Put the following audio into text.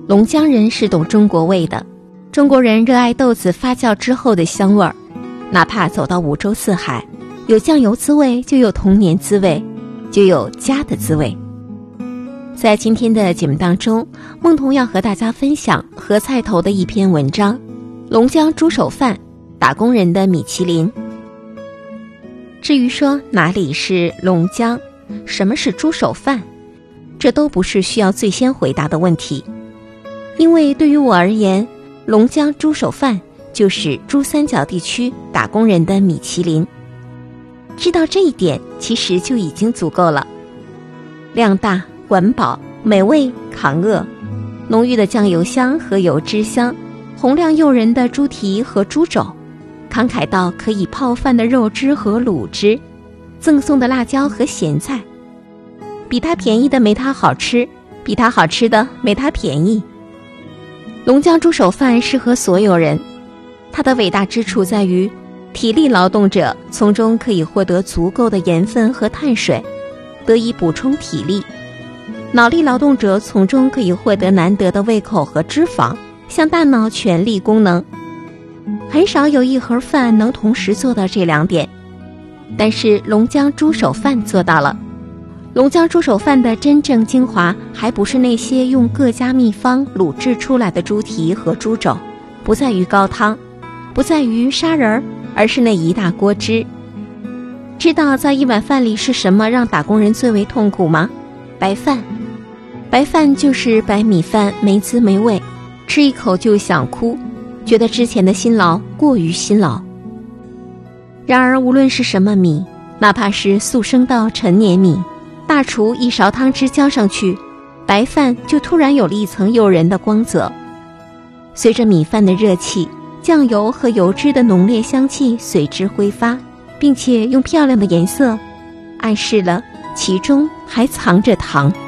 龙江人是懂中国味的，中国人热爱豆子发酵之后的香味儿，哪怕走到五洲四海，有酱油滋味就有童年滋味，就有家的滋味。在今天的节目当中，梦彤要和大家分享何菜头的一篇文章，龙江猪手饭，打工人的米其林。至于说哪里是龙江，什么是猪手饭，这都不是需要最先回答的问题。因为对于我而言，龙江猪手饭就是珠三角地区打工人的米其林。知道这一点其实就已经足够了。量大、管饱、美味、抗饿，浓郁的酱油香和油脂香，红亮诱人的猪蹄和猪肘，慷慨到可以泡饭的肉汁和卤汁，赠送的辣椒和咸菜，比它便宜的没它好吃，比它好吃的没它便宜。龙江猪手饭适合所有人，它的伟大之处在于，体力劳动者从中可以获得足够的盐分和碳水，得以补充体力；脑力劳动者从中可以获得难得的胃口和脂肪，向大脑全力功能。很少有一盒饭能同时做到这两点，但是龙江猪手饭做到了。龙江猪手饭的真正精华，还不是那些用各家秘方卤制出来的猪蹄和猪肘，不在于高汤，不在于砂仁，而是那一大锅汁。知道在一碗饭里是什么让打工人最为痛苦吗？白饭。白饭就是白米饭，没滋没味，吃一口就想哭，觉得之前的辛劳过于辛劳。然而无论是什么米，哪怕是速生稻陈年米，大厨一勺汤汁浇上去，白饭就突然有了一层诱人的光泽。随着米饭的热气，酱油和油脂的浓烈香气随之挥发，并且用漂亮的颜色暗示了其中还藏着糖。